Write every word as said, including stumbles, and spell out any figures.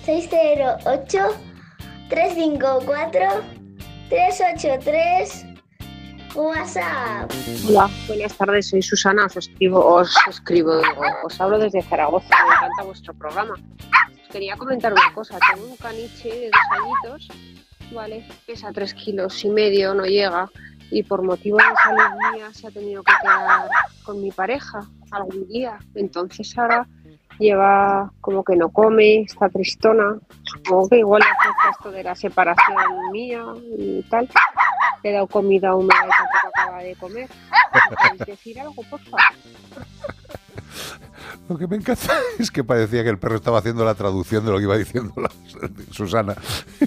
seis cero ocho, tres cinco cuatro, tres ocho tres. WhatsApp. Hola, buenas tardes, soy Susana, os escribo, os escribo, digo, os hablo desde Zaragoza, me encanta vuestro programa. Os quería comentar una cosa, tengo un caniche de dos añitos, vale, pesa tres kilos y medio, no llega, y por motivo de salud mía se ha tenido que quedar con mi pareja algún día, entonces ahora lleva como que no come, está tristona, supongo que igual le afecta esto de la separación mía y tal. Le he dado comida húmeda y tampoco acaba de comer. ¿Me podéis decir algo, por favor? Lo que me encanta es que parecía que el perro estaba haciendo la traducción de lo que iba diciendo la, Susana.